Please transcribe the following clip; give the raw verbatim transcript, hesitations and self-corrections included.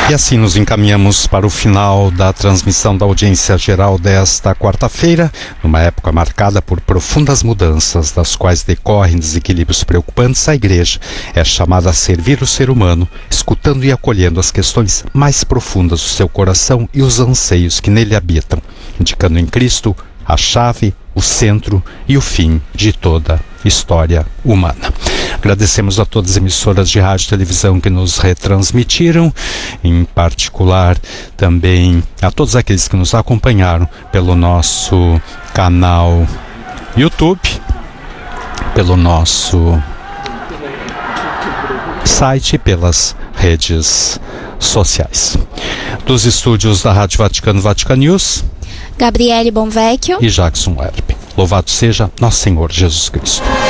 E assim nos encaminhamos para o final da transmissão da audiência geral desta quarta-feira, numa época marcada por profundas mudanças, das quais decorrem desequilíbrios preocupantes. A Igreja é chamada a servir o ser humano, escutando e acolhendo as questões mais profundas do seu coração e os anseios que nele habitam, indicando em Cristo a chave, o centro e o fim de toda história humana. Agradecemos a todas as emissoras de rádio e televisão que nos retransmitiram, em particular também a todos aqueles que nos acompanharam pelo nosso canal YouTube, pelo nosso site e pelas redes sociais. Dos estúdios da Rádio Vaticano, Vatican News, Gabriele Bonvecchio e Jackson Werb. Louvado seja nosso Senhor Jesus Cristo.